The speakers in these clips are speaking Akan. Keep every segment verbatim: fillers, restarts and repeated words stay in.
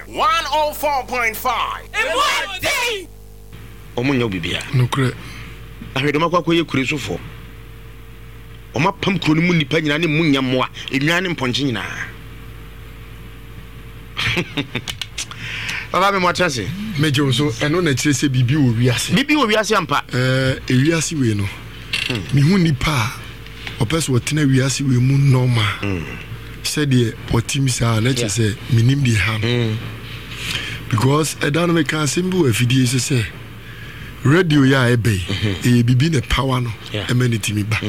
one oh four point five. Omunyo bibia. No kre. Ahwedo makwa koye kure sofo. Oma pam kro ni mu nipa nyina ne munya moa, enwa ne mponche nyina. Baba me moatase. Mejo so eno na kire se bibi wo wiase. Bibi wo wiase ampa. Eh, e wiase we no. Mi hu nipa opese wo tena wiase we mu normal. Said the otimisa na che say minim di ham. Because I don't make a symbol if it is say radio ya ebe e bibi ne power no emeniti mi ba.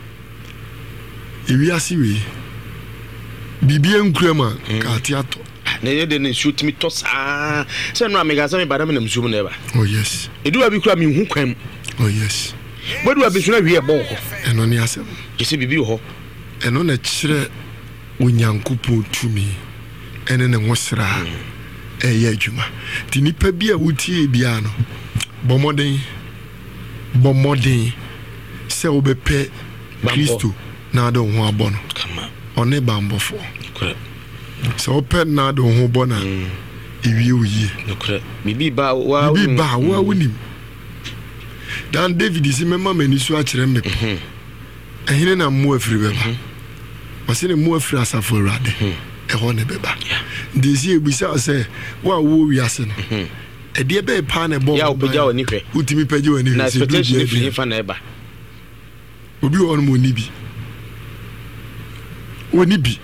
E wi asiwe bibi enkrema ka tiato na ye de ne shoot me to sa say no amega say me badam na msum na eba. Oh yes. E do abi kura me hu kwam. Oh yes. Bodu abi so na wi e bo ho. Eno ne asem. Je say bibi ho. Eno na kire onyankopon tumi ene ne nwosra eye adwuma ti nipa bi a wutie bia no bomoden bomoden se obepe Kristo na do ho abono kama one bambofo kure se ope na do ho bona ewie oyi kure bibi ba wa bibi ba wa wonim dan David si mema mani so a kire me ehine na mo afiri beba wasine mo afiri asafo rade e ho ne beba ndesi ebisa se wa wo wiase no e de be pa na bo ya obeja oni hwe utimi page woni na expectation e fi fa na eba obi won mo ni bi woni bi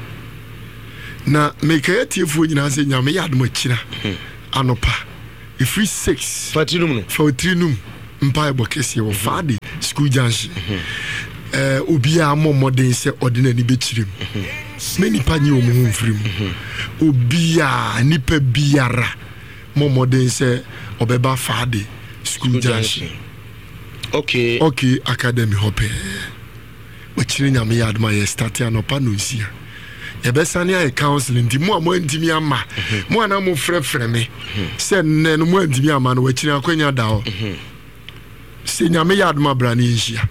na meka atiefo nyina se nyame yadom akira anopa e free six fatinum no fatinum mpa e bokese wo faade school junction eh obi a momoden se ordinary be chirem many pani o mu mfrim obi a nipa biara momoden se obeba faade school junction. Okay. Okay, academy hope. We chiri nyame yadma ye start ya no pa no nsia. Ye be sane ya counseling di mo mo ntimi ama. Mo ana mo frefre me. Se nne no mo ntimi ama no we chiri akwanya da ho. Se nyame yadma brani nhia.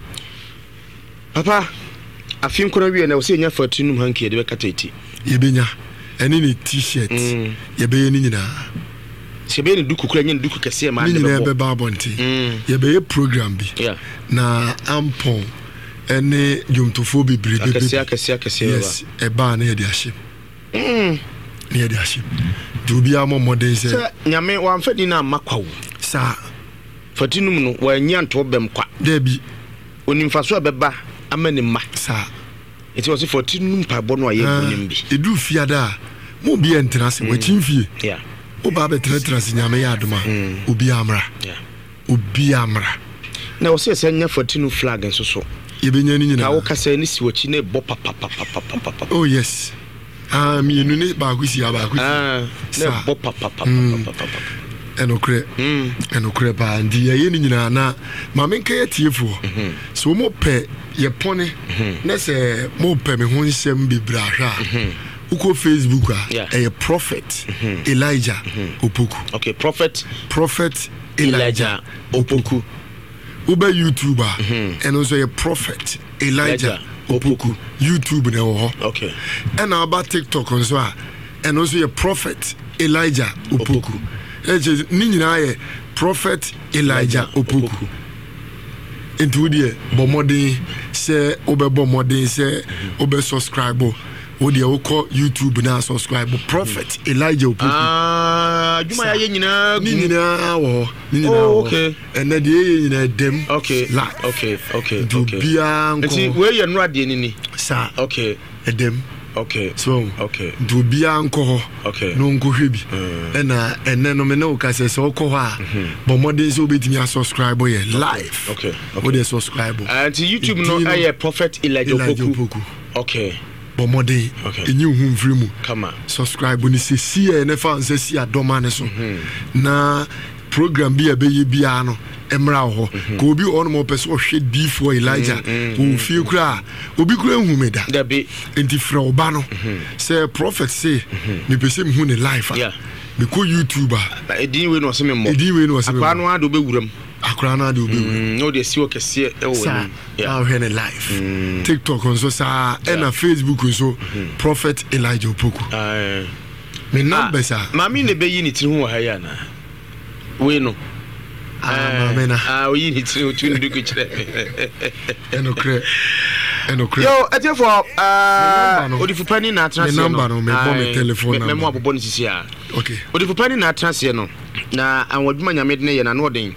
Papa, afim kono wi na wo se nya fatunum hanke de be katati. Ye benya eni ni t-shirt. Ye be ni nyina. Se be ni duku kura nya duku kese ma de be be ba bonti. Ye be program bi. Yeah. Na ampon ene jomtofo bibiri bibiri. Akese akese akese ba. Yes, e ba na ye de ahye. Mm. Ne ye de ahye. Dubi amo modern se. Se nyame wa mfadi na makwawo. Sa fatunum no wa nya nto bem kwa. Debi onimfaso abeba amani ma. Sa eti wose fatunum pa bo no aye bonim bi. Edu fiada mo bi entra se wachimfie. Yeah. Oba betra se nyame ya adoma obi amra. Yeah. Obi amra. Na wose se nya fatunum flag nso so. Yebenya ni nyina. Ka wo kasa ni si wachi na bo papa papa papa. Oh yes. Ah mi enu ne ba gusi aba gusi. Ah na bo papa papa papa. Enokre mm enokre pa ndi ye ni nyina na ma menka ye tiefo so mo pe ye pone na se mo pe me ho nsem bibra hwa uko Facebook a e prophet Elijah Opoku. Okay, prophet prophet Elijah Opoku. Uba YouTuber and also a prophet Elijah Opoku. YouTube na wo. Okay. And about TikTok on so and also a prophet Elijah Opoku. Eje ni nyina ye prophet Elijah Opoku. Into the bomodin say obebo modin say obe subscribe o de wo YouTube na subscribe prophet Elijah Opoku. Ah, juma ya nyina ni nyina wo ni nyina wo. Okay. And na de ye nyina dem. Okay. Live. Okay, okay, Do okay. bia nko. Nti we ye no ade ni ni. Sa. Okay. Edem. Okay. So, okay. Do bia nko. Okay. No nko hwebi. E na ene no me no ka se so ko ha. But modern so betimi subscribe ye live. Okay. Okay. Dey subscribe. And YouTube no aye prophet Elijah Opoku. Okay. Bomode okay. Enyu hu mfiri mu. Come on. Subscribe ni se sie ne fa nse si adoma ne so. Na program bi abeye bia no emra ho. Ko obi on mo person hwe D for Elijah. Wo fie kura obi kura hu me da. Da be enti fra oba no. Say prophet say me pese me hu ne life. Yeah. Me ko YouTuber. Edin we no se me mo. Edin we no se me. Akwa no ado be wuram. Akra na do be wuram. No dey see o kese e wo ni. Yeah. How here life. TikTok on so sa and Facebook so prophet Elijah Opoku. Ah. me numbers are mami ne be yi ni tiri ho ha ya na we no ah mami na ah o yi ni tiri o tun du ko kire eno kre eno kre yo atiefo ah odifupani na atena se no me number no me bo me telephone number me mo abobo ni sisi a okay odifupani na atena se no na anwadwuma nyame de ne ye na no den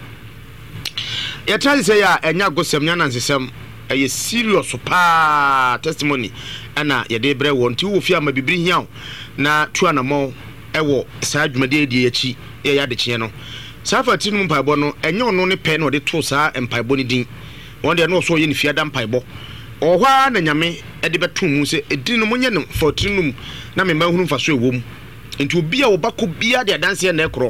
ya try say ya enya gosem nya nansesem eye serious pa testimony ana ye de bre won ti wo fi ama bibiri hiaw na tu anamo ewo saa dwumade de yachi ye ya de kye no safa tinu mpaebo no enye ono ne pe na de to saa mpaebo ni din won de no so ye ne fiada mpaebo ohwa na nyame e de beto mu se edin no monye no fortinu na me ma hunu fa so ewom enti obi a wo bako bia de adanse na ekro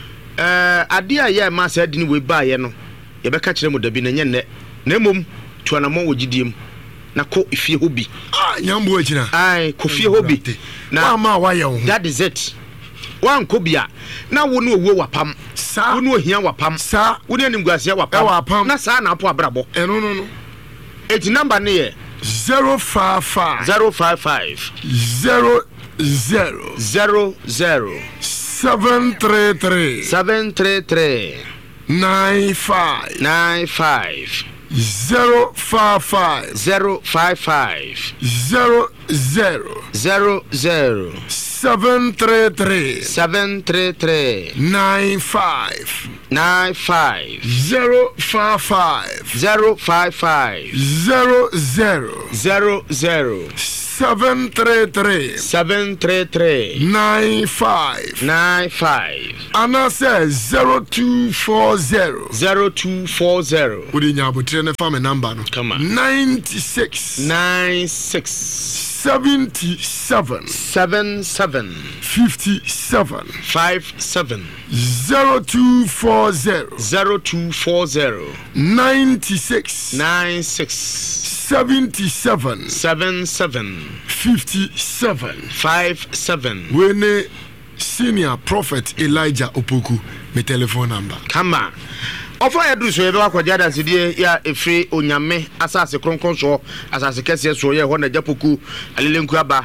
eh ade a ye ma saa din we ba ye no ye beka kire mu dabi na nye ne na mom tu anamo wogidiem na ko ifie hobi ah nyambo akina ai ko fie hobi na ma wa ye ho that is it wan ko bia na wo no owuo wapam sa wo no ohia wapam sa wo ne nimguase wapam na sa na apo abrabo eh no no no eti number ne ye zero five five zero five five zero zero zero zero seven three three seven three three nine five nine five zero five five zero five five zero zero zero zero seven three three seven three three nine five nine five zero five five zero five five zero zero zero zero seven three three seven three three nine five nine five and I say zero two four zero zero two four zero. What do you have to family number? No, come on. Ninety six nine six seventy seven seven seven fifty seven five seven zero two four zero zero two four zero ninety six nine six seventy seven seven seven fifty seven five seven. When a senior prophet Elijah Opoku, my telephone number. Come on. Ofo ya du so ye be akwaja da sidie ya efre onyame asase kronkron so asase kese so ye ho na japoku alelenku aba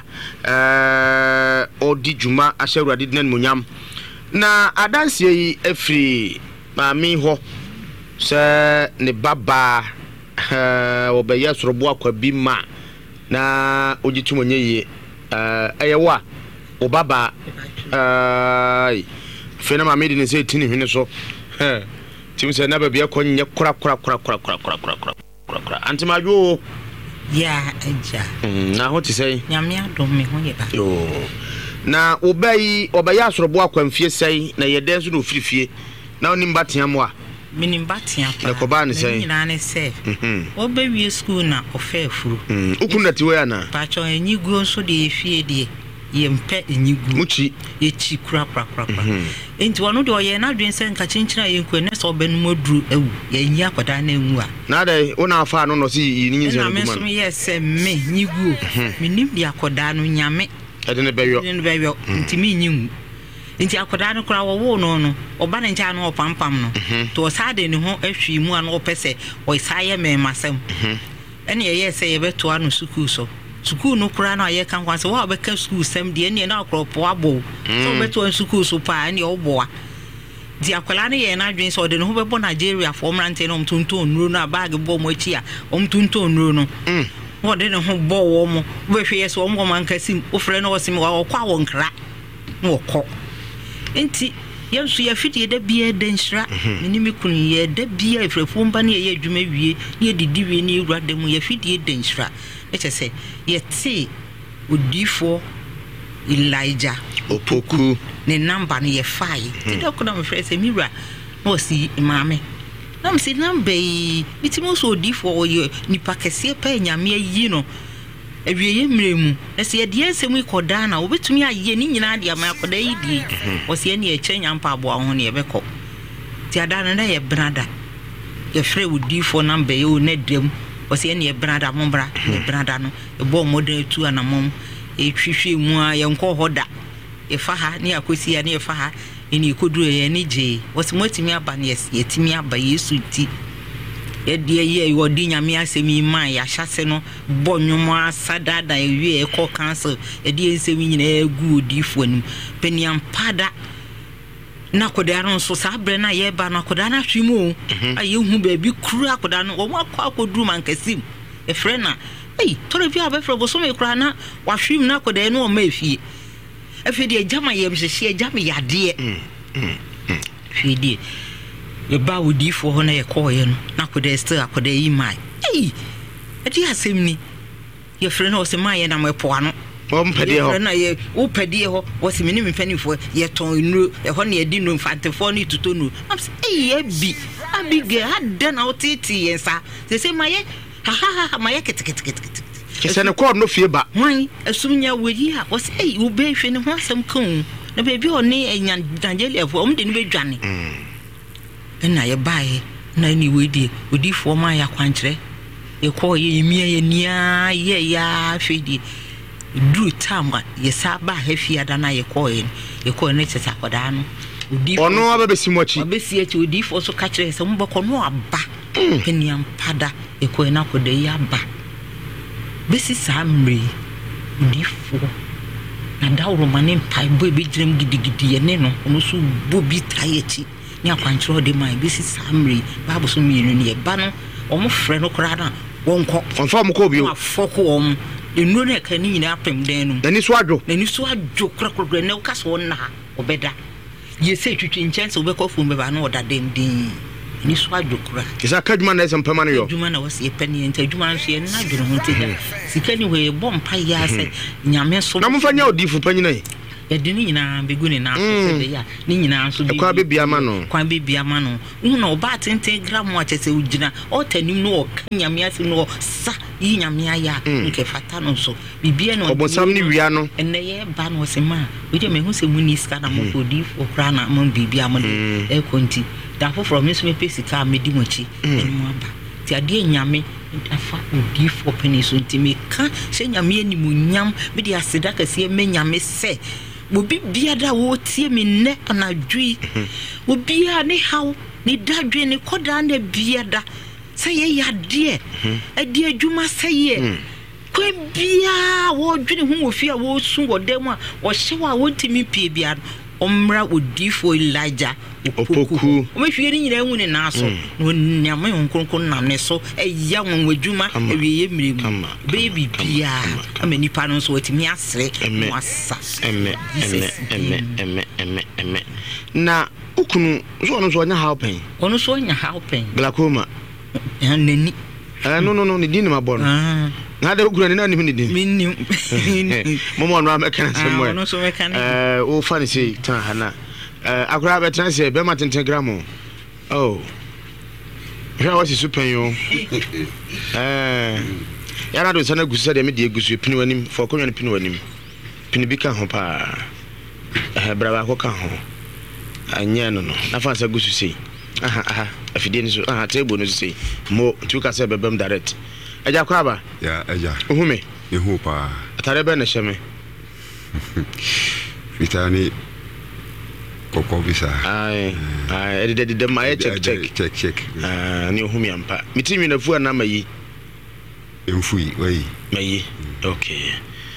eh odi juma ahyeruade dinan munyam na adanse yi efri maami ho se ne baba eh obeya sorobo akwa bi ma na ogitumonye ye eh eyewa obaba eh fena maami di ne se tini hwene so eh tim se na bia ko nye kura kura kura kura kura kura kura kura kura antimajo ya eja na ho ti sei nyame adom me ho ye ba yo na obai obaya sorobo akwamfie sei na ye den so no firifie na onim bateam a minim bateam pa na ko ba ne sei nyina ne se obawie school na ofa afuru ukuna tiwe ana pa cho enyigu so de efie de yempe enyigu muchi yechi kura kura kura enti wono de oye na dwen se nka chinchina yenku ne so be no moduru ewu yenyi akoda na enwu a na dai una afa no no si yinyi ze na me so me yese me nyigu minim de akoda no nyame ede ne beyo ede ne beyo enti mi nyimu enti akoda no kura wo wo no no oba ne ncha no opampam no to sade ne ho ahwi mu an opese o isaye me masem ene ye yese ye beto anu suku so suku no kura na ye kan kwanse wa be ka suku sem de ene na akropo abo so beto suku so pa ene oboa di akwala ne ye na dwen so de no be bo Nigeria for mrante no mtunto nuro na bag bo mo achi a omtunto nuro no mm wo de no ho bo wo mo be hwe ye so mo man kasim ofre no osim wa kwa wo nkra wo ko enti yensu ya fiti de bia de nshra ni mi kunu ye de bia efrefo mba ne ye adwuma wie ne didi wie ne ewura de mu ya fiti de nshra eche se ye ti odifo Elijah Opoku ne number ne ye fai ti de ko na me frɛ se miwura no si maame na me si number yi mitimo so odifo ye nipa kese pa nyame yi no ewie ye mremu na se ye de ensemu ikoda na obetumi aye ni nyina de ama akoda yi die o se ne ye kyenya mpa abo ho ne ye bekɔ ti adana na ye brada ye frɛ odifo number ye o ne dem o se ne ye brada mombra ye brada no e bo modern tu anamom e twihwe mu a ye nkɔ hoda e fa ha ne akosi ya ne e fa ha ni koduro ye ne je o se motimi aba ne ye timi aba Yesu ti ye de ye yo di nyame asemi man ya hyase no bo nwomo asadada ewie e ko cancel e de nsemi nyina egu odifo anim peniam pada na koda no so sabre na ye ba na koda na hwimu aye hu ba bi kru akoda no wo akwa akoduru man kasim e frɛ na ei tore bi abɛfrɛ bo so me kra na wa hwim na koda no o ma efie efe de jama ye mhyehyɛ jama yade mm fie de ye ba odifo ho na ye kɔ ye no na koda still akoda yi mai ei e di asɛm ni ye frɛ na o se mai na mo po ano Om pedi ho na ye o pedi ho wo se meni mfanifo ye ton nu e ho na ye di nu mfantefo ni tutonu am se eh ye bi abige hadda na otiti yensa se se maye ha ha ha maye keteketekete kese ne ko no fie ba wan asumnya woyi ha wo se eh wo be hwe ne ho asem kan na be bi oni enyan dangeli afo om de ni be dwane mm na ye bae na ni wedi odifo ma ya kwankyere ye ko ye yimie ye nia ye ya hwedi dru tamba ye saba hefi adana ye koen ye koen ne teta koda no odi ono abebesi mochi abesi echi odi fo so ka kire se mboko no aba peniam pada ye koen akoda ya aba besi samri odi fo na dawro mane pai bo be jirem gidigidi ye ne no ono so bobi tayechi ni akwanchiro de mai besi samri babo so mi no ye ba no omo frɛ no kora na wonko onfa mo ko bio afoko om enu na ka ni nyina apem den no nani so adwo nani so adwo krakrakra na ka so na obeda ye se twitwi nkyɛnse obekɔ fom beba na oda den din ni so adwo kra kisa kadwuma na esem pema no yo adwuma na wose pani enta adwuma no so ye na adwo ho ntia sika ni we bɔ mpa ya se nyame so na mfa nya odifo panyina yi yɛde ne nyinaa begu ne na so de ya ne nyinaa so bi kwa bebia ma no kwa bebia ma no hu na oba tenten gram a kyese ugina otanim no o kanyame ase no sa yi nyame aya nke fata no so bibia no obosam ni wia no enne ye ba no se ma we de me hu se muni ska na mo kodi okra na mo bibia mo e konti da fo from me so me pesika me di mochi ene mo aba ti ade nyame afa odi fo peniso ntimi ka se nyame animunyam be de aseda kase me nyame se obi biada wo tie me ne anadwi obi a ne haw ne dadwe ne koda na biada se ye yade e de adwuma se ye ko bia wo dwene hu ofi a wo su wodam a wo hyewa wo ntimi pie bia omra odifo Elijah opoku o me hwie ni nyina hu ne na so no nyame nkonkon nam ne so eya won wadwuma ewiye miremu baby bia amani pa no so watimi asre wasa emme emme emme emme emme emme na ukunu so ono so anya helping ono so anya helping glaucoma ya nani eh no no no ni din ma bon ah na de ukunu ni na ni ni din minni momo no ameka na semwe ono so meka na eh o fani sei tan hana eh akura betan sei be ma tenten gram oh ja wasi supen yo eh yara do sana gusu de me de gusu pinu anim fo konwa pinu anim pinu bi ka ho pa eh braba ko ka ho anya no no na fa sa gusu sei aha aha afide ni so aha table no sei mo tu ka se bebem direct eja kwa ba ya eja ohume ehu pa atare be na hyeme vitani koko bisa ai ai ede de de ma check check check check ah ni ohumi ampa mitimi na fu ana mayi emfui wai mayi okay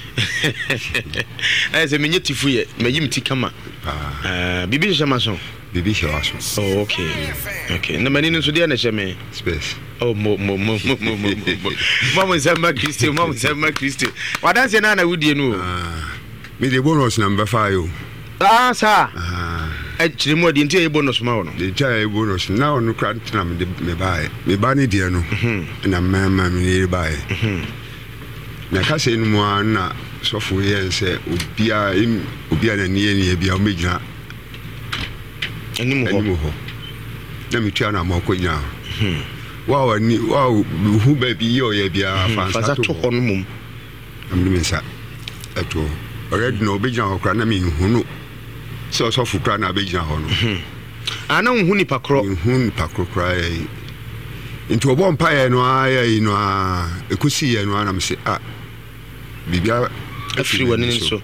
ai se menye tifu ye mayi mti kama ah bibi shema so bibi shema so oh okay okay na mani nso dia na hyeme space oh mo mo mo mo mo mo mo sema Kristo mo sema Kristo wadanse na na wudie no ah me de bonus number five ah sa ah e chirimo di ntie bonus ma wono de chai bonus na onu krant na me me bae me ba ne die no na mama me ne bae na ka se nu na sofo ye se obia obia na ne ne bia o megina ani mo ho na me tua na ma ko nya wow ni wow hu ba bi yo ye bia fa to ho no mum am me sa eto already no obia ho na me hu no so so fukra na abegina ho no ana hu ni pakro hu ni pakro krai into obo mpaye no ayi no a ekusi ye no ana me se ah bibia afiri wani nso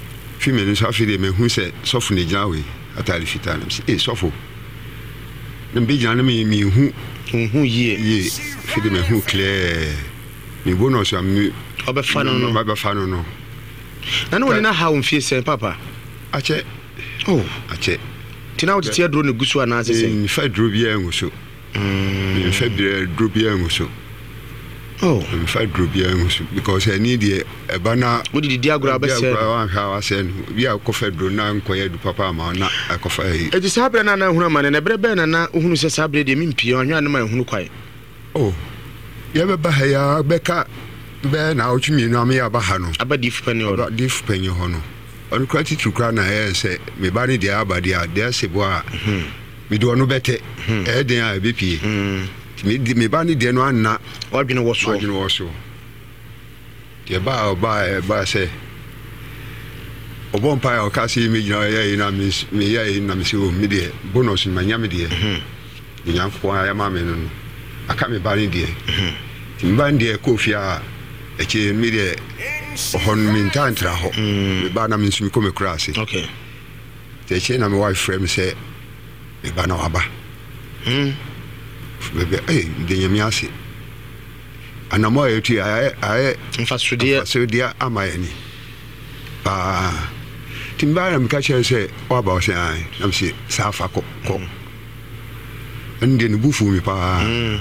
fi me nso afiri me hu se sofu ne jawe atari fita na me se eh sofu na mbe gyina na me me hu hu yie ye fidi me hu clear me bonus am me obefa no no obefa no no na no woni na ha on fie sen papa ache oh ache tina wo tie dro ne gusu ana ase sen fa dro bia nguso mm fa dro bia nguso oh fa dro bia nguso because I need the ebana wo di di agora be se wa ha wa se no bia ko fa dro na nkoye du papa ma na akofa yi e di sabre na na hunu ma ne bre be na na hunu se sabre de mimpie onhwa ne ma hunu kwai oh ya be ba ha ya be ka be na otwumi no am ya ba ha no abadi fupani ho abadi fupani ho no on kwati tukra na e se me ba ni dia abadi a de se bo a me do no bete e den a be pie me me ba ni de no anna wadwene wo so wadwene wo so de ba ba e ba se obon pa o ka si me gina ye na me me ye na me si o me de bonus ma nya me de ni nya ko ya ma me no aka me ba ni de ti ba ndi e ko fia e che me de hon min tantra ho me ba na min sumi ko me krasi okay te che na me wife frame say me ba na waba mm bebe eh de nyame ase anamo etu aye aye mfasudia mfasudia amayani ba timba na me ka che say wa ba o say ai na me say safa ko ko ende ne bufu mi pa mm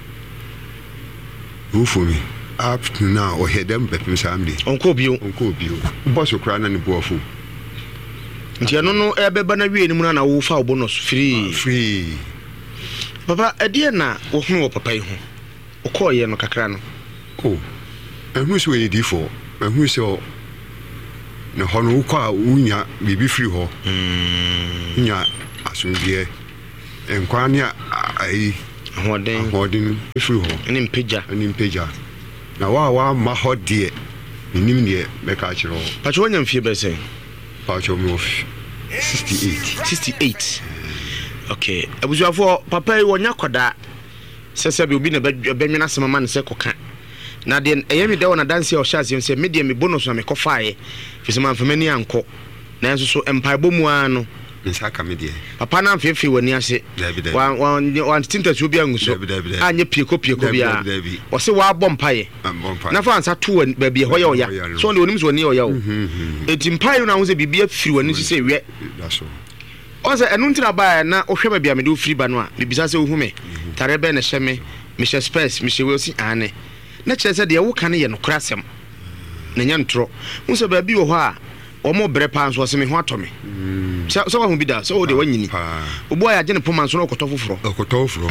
bufu mi up to now o hedem bepem samdi onko bio onko bio boss okra na ne boafu nti ano no e beba na wie ni mu na wo fa bonus free free papa edie na wo hu wo papa yi ho wo ko ye no kakra no oh ehunu so ye di for ehunu so na hono wo kwa unya bibi free ho mm nya asundie enkwa ne ai hoden hoden free ho ni mpeja ni mpeja na wa wa ma ho de nim ne me ka kiro pa cho nya mfie be sen pa cho me of sixty-eight sixty-eight okay abuzuafo papa yi wonya koda sese bi obi na benwena semama ne se koka na de eyemi de wona dance o sha asem se me de me bonus na me kofae fisi man famani anko na enso so empaibo mu ano nsaka me de papa na mfefe wani ase wan wan wan tinta so bi anguso anye pieko pieko bia o se wa bom paye na fa ansa to ba bia hoye oya so le onim so ni oya o eti mpaye na ho se bibia firi wani se we daso o se enu ntira ba na o hwe ba bia me do firi ba no a bibisa se ohume tare be na hyeme me hye space me hye we osi ane na kire se de wo kan ye no krasem na nya ntro wo se ba bi wo ho a omo bre pa nso se me ho atome so so ho bi da so o de wanyini obo ya gene poma nso no okoto foforo okoto foforo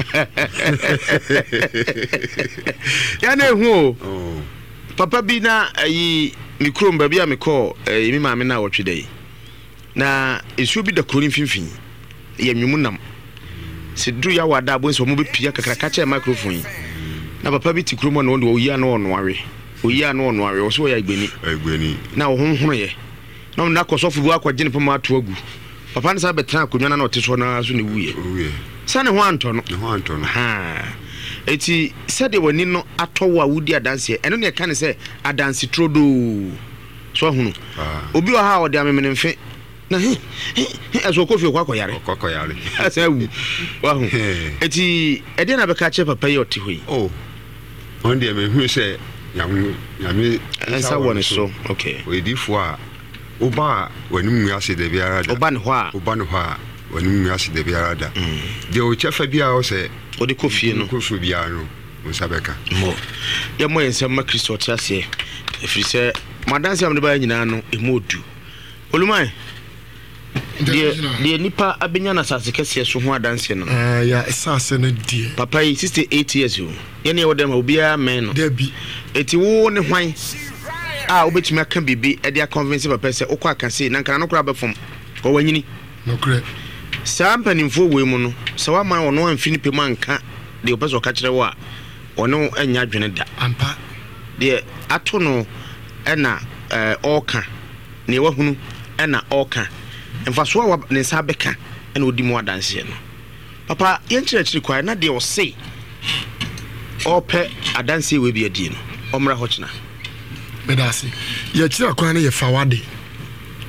ya na ehu o papa bi na ayi mikrom ba bi a me call eh mi ma me na wotwe dai na esu bi da krorin finfin ya nwumu nam se dru ya wada abo nso mo be pia kakra ka che microphone na papa bi ti kromo na wo yi ana ono awe wo yi ana ono awe wo so ya igbeni igbeni na wo honhoro ye na na kosofu bu akwa gene poma ato agu papa ne sa betra akonwa na ote so na so ne wuye wuye sane ho anto no ho anto no ha eti sede wani no atowa wudi adanse eno ne ka ne se adanse trodo so hunu obi o ha o de amemene mfe na he aso kofi kwa koyare kwa yare asa wu wa hu eti ede na beka che papa yi oti hoyi oh on de me hu se nyam nyame ansa woni so okay o edifo a oba wani mu ase de biara da oba ne ho a oba ne ho a wani mu ase de biara da de o chefa bia o se o de kofi no kofi bia no o sabeka mo ya mo yensem ma Kristo ti ase efiri se madanse am de ba nyina no emodu olumai de de nipa abenya na sase kese so ho adanse no eh ya sase no die papa yi sixty-eight years o ye ne wodem obia men no de bi eti wo ne hwan ah obetumi aka bibi e dia convince papa se okwa aka se na nkana no kura befom ko wanyini no kure sampa nimfo we mu no se wa man wono amfini pe manka de opeso ka kire wo a ono anya dwene da ampa de ato no ena eh oka ne wahunu ena oka mfaso wa ne sabeka ena odi mu adanse no papa yen kire kire kwa na de o sei ope adanse we bi adi no omra ho kina medasi ya kira kwa na ye fawade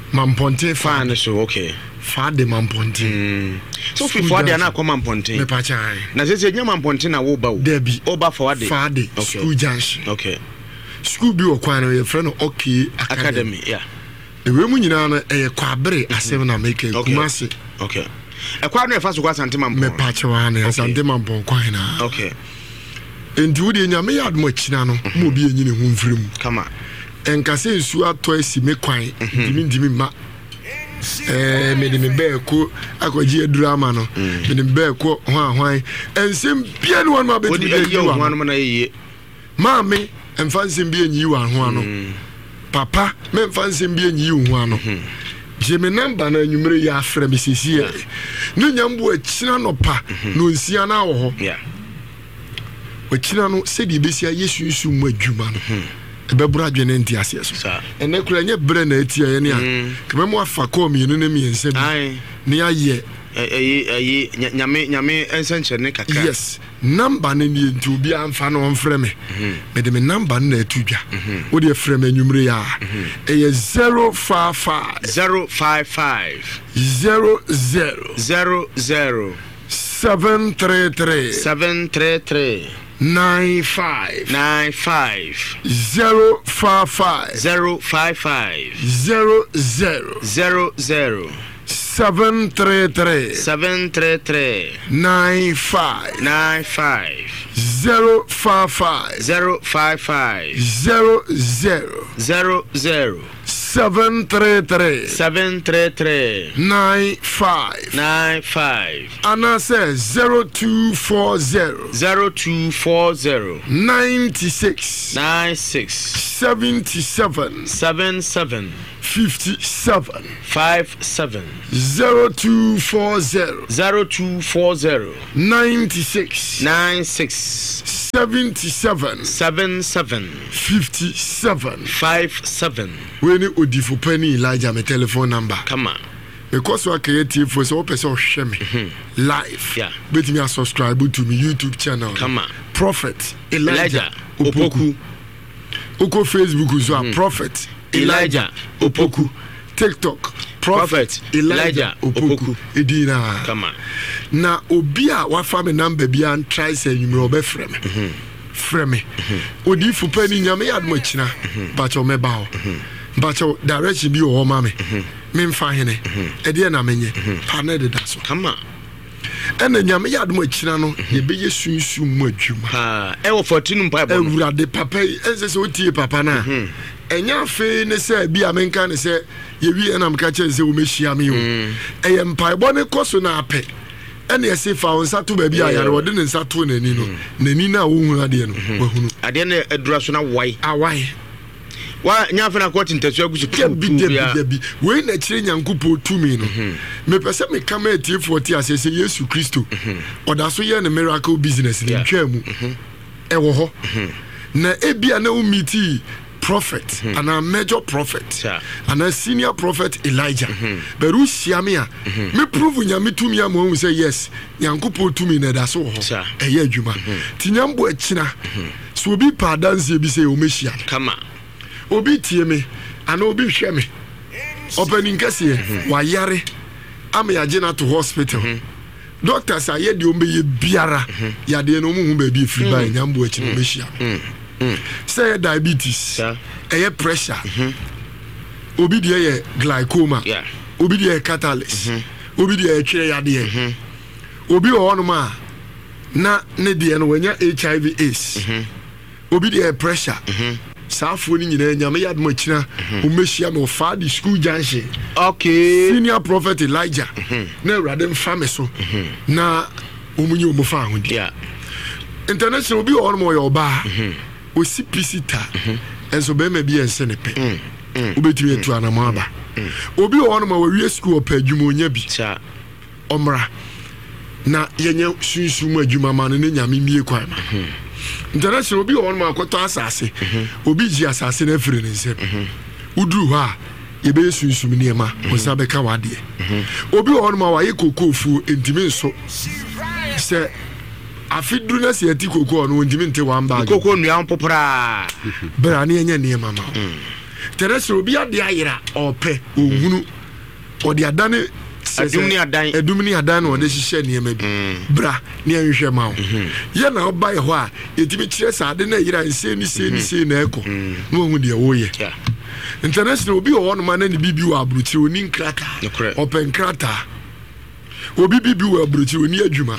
Mamponte fan so okay fa de Mamponte mm. so fi for de na akọ Mamponte me pa chan na se se nya Mamponte na wo ba wo debi oba for de fa de school junction okay school bi o kwan no ye friend okay academy yeah e we mu nyina no e kwa bere asem na make Kumasi okay e kwa no e fa so kwa Asante Mampon me pa chan na Asante Mampon kwan na okay enti wo de nya me yad mo china no mo bi enyine hu mfirim kama enkase nsu ato asi me kwan dimi dimi ma eh me de me be ko akoji edurama no me de be ko hwan hwan ensem bia ne won ma betu de yi wa hwan na yeye ma me emfa nsem bia nyi wa hwan no papa me emfa nsem bia nyi hwan no je me namba na anwumre ya afra me sisi ne nyambo akina no pa no nsia na wo ho yeah wakina no se di besia yesu yesu mu adwuma no ebebura adwene nti ase so ene kura nye bre na etia ye ne a kememo afa ko mi no na mi ensa bi ne aye eh eh nyame nyame ensenche ne kakra yes number ne ni nti obi amfa no onfrɛ me me de me number na atudwa wo de frɛ me nwumre ya eh zero five five zero five five zero zero zero zero seven three three seven three three nine five nine five zero five five zero five five zero zero zero zero seven three three seven three three nine five nine five zero five five zero five five zero zero zero zero seven three three seven three three nine five nine five and I say zero two four zero zero two four zero ninety six nine six seventy seven seven seven fifty seven five seven zero two four zero zero two four zero ninety six nine six seventy seven seven seven fifty seven five seven. When you Odifo Penny Elijah my telephone number. Come on. Because we are creative for so person share me live. Yeah. Bet me a subscribe to me YouTube channel. Come on. Prophet Elijah, Elijah Opoku. Oko Facebook so mm-hmm. Prophet Elijah Opoku. TikTok Prophet, Prophet Elijah, Elijah Opoku. Edina. Come on. Na obia wa fa me number bia and try say you me obe frɛ me. Mhm. Frɛ me. Odifo Penny nyame yadmo china. Ba cho me ba ho. But your direction be your mammy. Mem fahine. Edia na menye. Pane de daso. Come on. And then yam yard mo chinano, ye be ye soon soon mujuma. Ah, ewo fourteen papa. Ewura de papa, ense so tie papa na. Enya fe ne se bi amenka ne se ye wi enam ka che se wo mehia me o. Eye mpaebo ne koso na ape. Ene ye se fa onsa to ba bi ayare wo de ne nsa to nani no. Nani na wo hu ade no. Wa hunu. Ade na edura so na wai. Awai. Wa nyafa na kwati ntasu agusu pu bi de bi we na kire nyankopo tumi no me pese me kama etie forty asese Yesu Kristo oda so ye ne miracle business ni twamu e wo ho na ebia na umiti prophet and a major prophet and a senior prophet Elijah but who siamia me prove nyame tumi am say yes nyankopo tumi na da so ho e ye adwuma tinyambo akina so obi pa dance bi say o mehia kama obi tie me ana obi hwe me opening kase wa yare am ya gina to hospital doctors aye de ombe ye biara ya de no mu hu ba bi free by nyambo achi no mehia say diabetes eh pressure obi de ye glaucoma obi de catalyst obi de twa ya de obi o no ma na ne de no wanya H I V AIDS obi de pressure Safo ni nyina nyame yad mo kina o mehia me o fa di school junction. Okay. Senior prophet Elijah. Na urade mfa me so. Na omunye o mo fa ahodi. Yeah. International bi o no mo yo ba. O si pisita. Enso be ma bi ense ne pe. Obetumi etu anamo aba. Obi o no mo we school pa adwuma onya bi. Cha. Omra. Na yenye sunsun adwuma ma no ne nyame mie kwan ma. International obi on ma kwato asase obi ji asase na free ne nsem uduru ha ye be sunsun ne ma osa be ka wade obi on ma wa ye kokofu entimi nso se afiduru na se ati koko on entimi nte wan bag koko nua popra bra ne enye ne ma ma terrestre obi ade ayera ɔpɛ ohunu ɔde adane adum ni adan adum ni adan no ɔde hyehyɛ nneɛma bi bra ne anhwɛ ma wo yɛ na ɔba yɛ hɔ a yɛtimi kyerɛ sa ade na yera nse ni se ni se na ɛkɔ no ohun de wo yɛ international obi wɔ hɔ no ma na ne bibi wɔ aburukyire oni nkrata ɔpɛ nkrata obi bibi wɔ aburukyire oni adwuma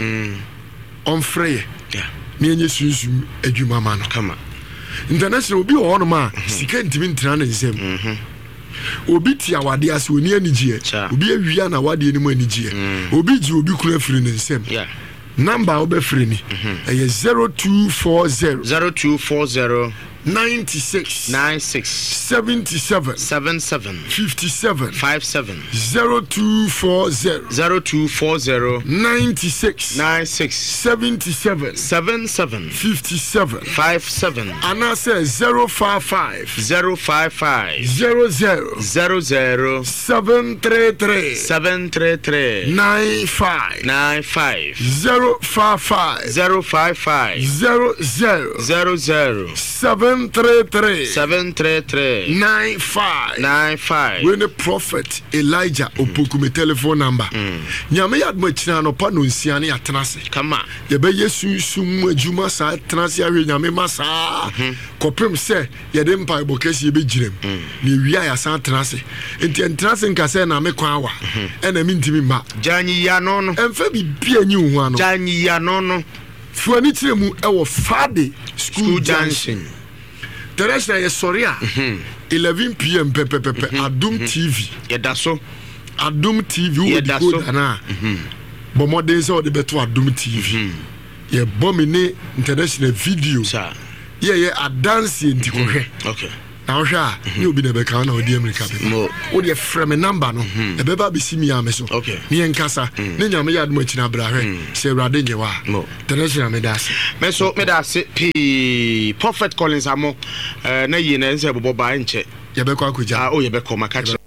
ɔmfrɛ yɛ ne enye sunsun adwuma ma no kama international obi wɔ hɔ no ma sika ntimi ntra ne nsɛm obi ti awade ase oni anigye obi awia na awade ni mu anigye obi ji obi kura firi ne nsɛm number obɛfiri ni ɛyɛ zero two four zero zero two four zero ninety-six ninety-six seventy-seven seventy-seven fifty-seven fifty-seven zero two four zero zero two four zero ninety-six ninety-six seventy-seven seventy-seven fifty-seven fifty-seven and I say zero five five zero five five zero zero zero zero seven three three seven three three nine five nine five zero five five zero five five zero zero zero zero seven three three seven three three nine five nine five. When the prophet Elijah opokume telephone number nyame yadmo china no pa no nsia ne atenase kama ye be yesu sum adwuma sa atenase ahwe nyame masa kopem se ye de mpa ibokesi ye be girem ne wia ya san atenase enti atenase nka se na me kwan awa e na mi ntimi ma janyi ya no no emfa bi bia nyi hu ano janyi ya no no fuani tiremu e wo Fade School Junction terrestre ye soria eleven p m pepe pepe Adum T V yeda so Adum T V wo di go dana bo modern so de beto Adum T V ye bomine international video sa ye ye adance enti ko hwe okay na hwe a ni obi na be kan na odi America be wo de frame number no e be ba be simi ame so ni enkasa ne nyame ya adum akina bra hwe se urade nyewa international me dase me so me dase p Prophet Collins amo na yi na nse bobo ba nche ye be kwa kuja ah o ye be ko maka